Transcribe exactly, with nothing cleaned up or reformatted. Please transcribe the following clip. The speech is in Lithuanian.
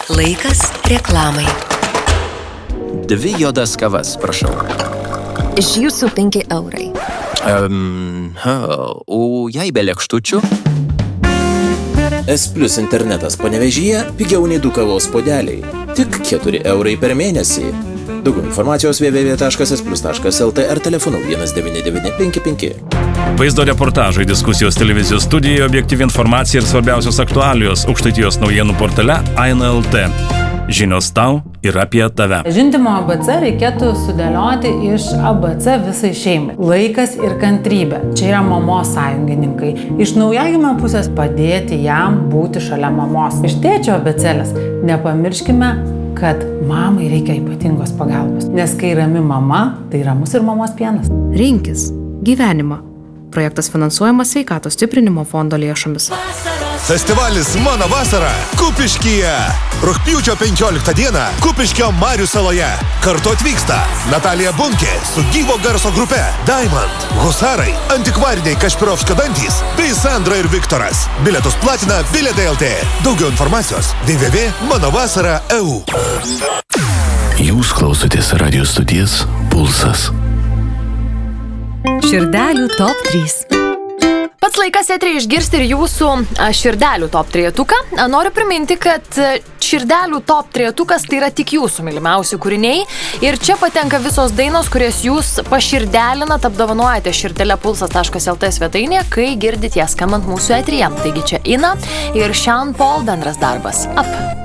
Laikas reklamai. Dvi juodas kavas, prašau. Iš jūsų penki eurai. Um, o jei be lėkštučių? S Plus internetas Panevėžyje pigiau nei du kavos puodeliai. Tik keturi eurai per mėnesį. Daugiau informacijos w w w taškas s plus taškas l t ar telefonu vienas devyni devyni penki penki. Vaizdo reportažai, diskusijos televizijos studijoje, objektyvi informacija ir svarbiausios aktualijos Aukštaitijos naujienų portale Aina L T. Žinios tau ir apie tave. Žindymo A B C reikėtų sudėlioti iš A B C visai šeimai. Laikas ir kantrybė. Čia yra mamos sąjungininkai. Iš naujagimio pusės padėti jam būti šalia mamos. Iš tėčio abėcėlės nepamirškime, kad mamai reikia ypatingos pagalbos. Nes kai rami mama, tai ramus ir mamos pienas. Rinkis gyvenimą. Projektas finansuojamas Sveikatos stiprinimo fondo lėšomis. Festivalis Mano vasara Kupiškyje. Rugpjūčio penkioliktą dieną Kupiškio Marių saloje. Kartu atvyksta Natalija Bunkė su gyvo garso grupe Diamond, Husarai, Antikvariniai Kašpirovskio dantys bei Sandra ir Viktoras. Bilietus platina Bilietai L T. Daugiau informacijos w w w taškas mano vasara taškas e u. Jūs klausotės radijos stoties Pulsas. Širdelių top trys. Pats laikas eteryje išgirsti ir jūsų širdelių top trejetuką. Noriu priminti, kad širdelių top trejetukas tai yra tik jūsų mylimiausi kūriniai. Ir čia patenka visos dainos, kurias jūs paširdelinat, apdovanojate širdelę pulsas taškas l t svetainėje, kai girdit ją skambant mūsų eteryje. Taigi čia Ina ir Sean Paul bendras darbas. Up.